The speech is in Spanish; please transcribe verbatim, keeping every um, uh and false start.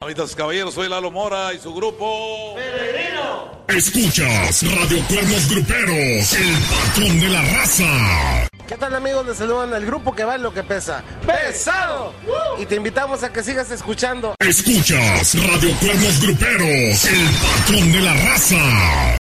Amitas caballeros, soy Lalo Mora y su grupo Peregrino. Escuchas Radio Cuernos Gruperos, el patrón de la raza. ¿Qué tal, amigos? Les saludan al grupo que vale lo que pesa. ¡Pesado! Y te invitamos a que sigas escuchando. Escuchas Radio Cuernos Gruperos, el patrón de la raza.